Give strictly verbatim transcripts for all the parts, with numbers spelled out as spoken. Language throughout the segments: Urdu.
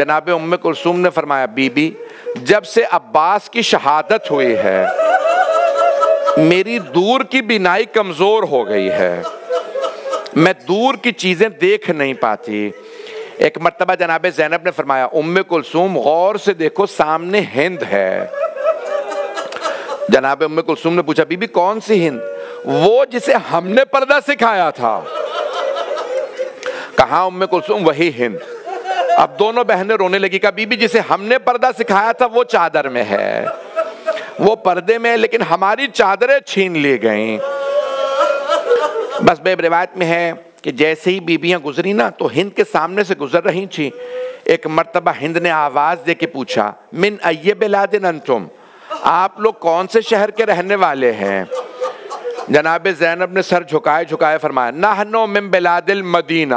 جناب ام کلثوم نے فرمایا بی بی جب سے عباس کی شہادت ہوئی ہے میری دور کی بینائی کمزور ہو گئی ہے، میں دور کی چیزیں دیکھ نہیں پاتی۔ ایک مرتبہ جناب زینب نے فرمایا ام کلثوم غور سے دیکھو سامنے ہند ہے۔ جناب ام کلثوم نے پوچھا بی بی کون سی ہند؟ وہ جسے ہم نے پردہ سکھایا تھا۔ کہاں ام کلثوم وہی ہند۔ اب دونوں بہنیں رونے لگی، کہا بی بی جسے ہم نے پردہ سکھایا تھا وہ چادر میں ہے، وہ پردے میں، لیکن ہماری چادریں چھین لی گئیں۔ بس بے روایت میں ہے کہ جیسے ہی بیبیاں گزری نا تو ہند کے سامنے سے گزر رہی تھیں، ایک مرتبہ ہند نے آواز دے کے پوچھا من ای بلاد انتم، آپ لوگ کون سے شہر کے رہنے والے ہیں؟ جناب زینب نے سر جھکائے جھکائے فرمایا نحنو من بلاد المدینہ،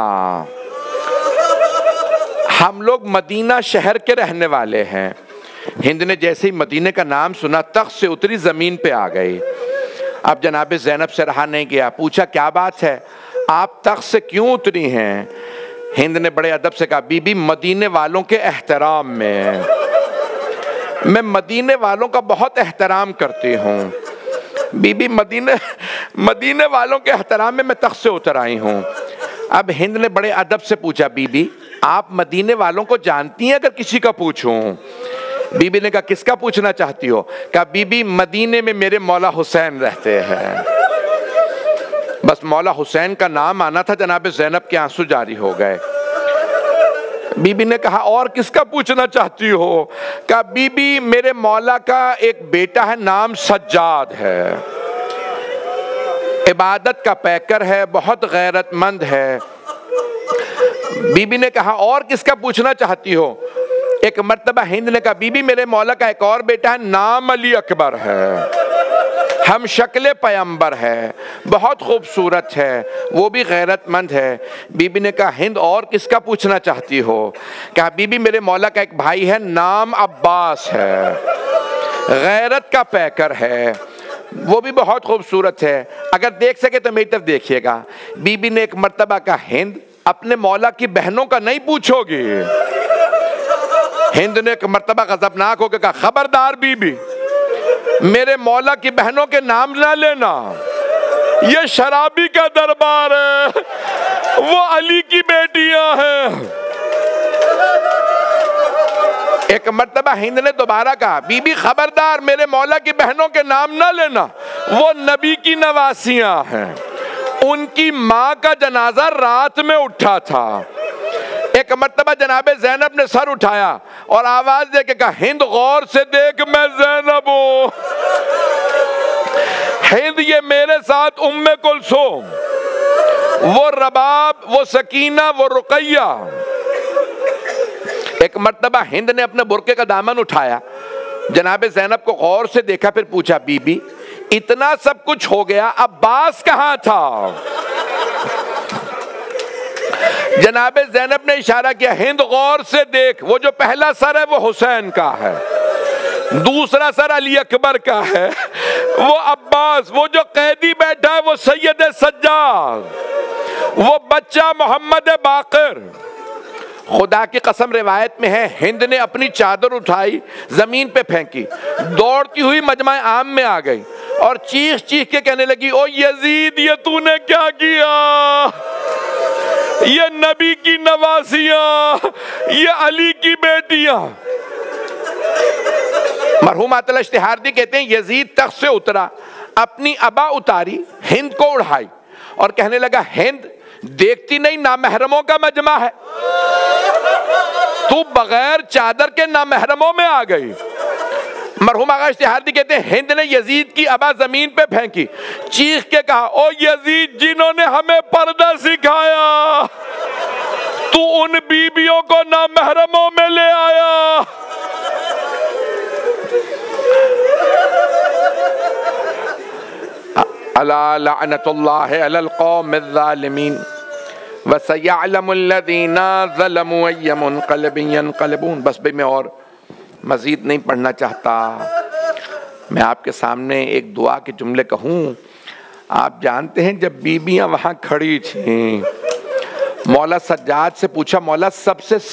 ہم لوگ مدینہ شہر کے رہنے والے ہیں۔ ہند نے جیسے ہی مدینے کا نام سنا تخت سے اتری زمین پہ آ گئی۔ اب جناب زینب سے رہا نہیں گیا، پوچھا کیا بات ہے، آپ تخت سے کیوں اتری ہیں؟ ہند نے بڑے ادب سے کہا بی بی مدینے والوں کے احترام میں، میں مدینے والوں کا بہت احترام کرتی ہوں، بی بی مدینے مدینے والوں کے احترام میں میں تخت سے اتر آئی ہوں۔ اب ہند نے بڑے ادب سے پوچھا بی بی آپ مدینے والوں کو جانتی ہیں اگر کسی کا پوچھوں؟ بی بی نے کہا کس کا پوچھنا چاہتی ہو؟ کہا بی بی مدینے میں میرے مولا حسین رہتے ہیں۔ بس مولا حسین کا نام آنا تھا جناب زینب کے آنسو جاری ہو گئے۔ بی بی نے کہا اور کس کا پوچھنا چاہتی ہو؟ کہا بی بی میرے مولا کا ایک بیٹا ہے نام سجاد ہے، عبادت کا پیکر ہے، بہت غیرت مند ہے۔ بی بی نے کہا اور کس کا پوچھنا چاہتی ہو؟ ایک مرتبہ ہند نے کہا بی بی میرے مولا کا ایک اور بیٹا ہے نام علی اکبر ہے، ہم شکل پیمبر ہے، بہت خوبصورت ہے، وہ بھی غیرت مند ہے۔ بی بی نے کہا ہند اور کس کا پوچھنا چاہتی ہو؟ کہا بی بی میرے مولا کا ایک بھائی ہے نام عباس ہے، غیرت کا پیکر ہے، وہ بھی بہت خوبصورت ہے، اگر دیکھ سکے تو میری طرف دیکھیے گا۔ بی بی نے ایک مرتبہ کہا ہند اپنے مولا کی بہنوں کا نہیں پوچھو گی؟ ہند نے ایک مرتبہ غضبناک ہو کے کہا خبردار بی بی میرے مولا کی بہنوں کے نام نہ لینا، یہ شرابی کا دربار ہے، وہ علی کی بیٹیاں ہیں۔ ایک مرتبہ ہند نے دوبارہ کہا بی بی خبردار میرے مولا کی بہنوں کے نام نہ لینا، وہ نبی کی نواسیاں ہیں، ان کی ماں کا جنازہ رات میں اٹھا تھا۔ ایک مرتبہ جناب زینب نے سر اٹھایا اور آواز دے کے کہا ہند غور سے دیکھ میں زینب ہوں، ہند یہ میرے ساتھ ام کلثوم، وہ رباب، وہ سکینہ، وہ رقیہ۔ ایک مرتبہ ہند نے اپنے برقعے کا دامن اٹھایا، جناب زینب کو غور سے دیکھا، پھر پوچھا بی بی اتنا سب کچھ ہو گیا عباس کہاں تھا؟ جناب زینب نے اشارہ کیا ہند غور سے دیکھ، وہ جو پہلا سر ہے وہ حسین کا ہے، دوسرا سر علی اکبر کا ہے، وہ عباس، وہ جو قیدی بیٹھا ہے وہ سید سجاد، وہ بچہ محمد باقر۔ خدا کی قسم روایت میں ہے ہند نے اپنی چادر اٹھائی زمین پہ پھینکی، دوڑتی ہوئی مجمع عام میں آ گئی اور چیخ چیخ کے کہنے لگی او یزید یہ تو نے کیا کیا، یہ نبی کی نواسیاں، یہ علی کی بیٹیاں۔ مرحوم عطل اشتہاردی کہتے ہیں یزید تخت سے اترا، اپنی ابا اتاری، ہند کو اڑھائی اور کہنے لگا ہند دیکھتی نہیں نامحرموں کا مجمع ہے، تو بغیر چادر کے نامحرموں میں آ گئی۔ مرحوم آغا اشتہاردی کہتے ہیں ہند نے یزید کی ابا زمین پہ پھینکی، چیخ کے کہا او یزید جنہوں نے ہمیں پردہ سکھایا تو ان بیبیوں کو نامحرموں میں لے آیا۔ الا لعنت اللہ علی القوم الظالمین وَسَيَعْلَمُ الَّذِينَ ظَلَمُوا أَيَّ مُنْقَلِبٍ يَنْقَلِبُونَ۔ بس بھئی میں اور مزید نہیں پڑھنا چاہتا، میں آپ کے سامنے ایک دعا کے جملے کہوں۔ آپ جانتے ہیں جب بیبیاں وہاں کھڑی تھیں، مولا سجاد سے پوچھا مولا سب سے